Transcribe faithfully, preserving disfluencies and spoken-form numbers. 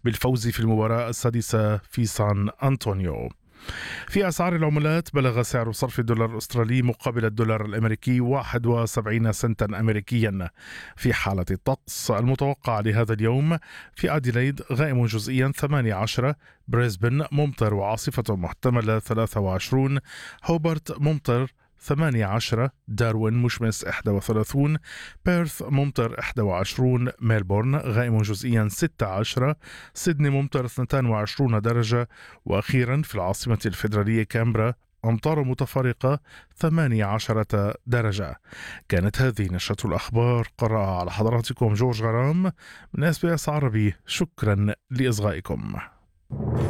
بالفوز في المباراة السادسة في سان أنطونيو. في أسعار العملات، بلغ سعر صرف الدولار الأسترالي مقابل الدولار الأمريكي واحد وسبعين سنتا أمريكيا. في حالة الطقس المتوقع لهذا اليوم: في أديلايد غائم جزئيا ثمانية عشر، بريسبن ممطر وعاصفة محتملة ثلاثة وعشرون، هوبرت ممطر ثمانية عشر، داروين مشمس واحد وثلاثين، بيرث ممطر واحد وعشرين، ميلبورن غائم جزئيا ستة عشر، سيدني ممطر اثنين وعشرين درجة، وأخيرا في العاصمة الفيدرالية كامبرا أمطار متفرقة ثمانية عشرة درجة. كانت هذه نشرة الأخبار، قرأ على حضراتكم جورج غرام من إس بي إس عربي. شكرا لإصغائكم.